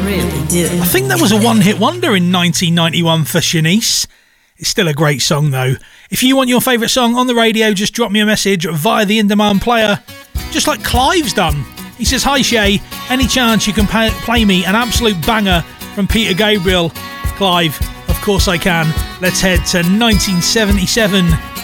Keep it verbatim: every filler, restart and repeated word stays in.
really do. I think that was a one-hit wonder in nineteen ninety-one for Shanice. It's still a great song though. If you want your favourite song on the radio, just drop me a message via the in-demand player, just like Clive's done. He says, "Hi Shay, any chance you can pay- play me an absolute banger from Peter Gabriel?" Clive, of course I can. Let's head to nineteen seventy-seven.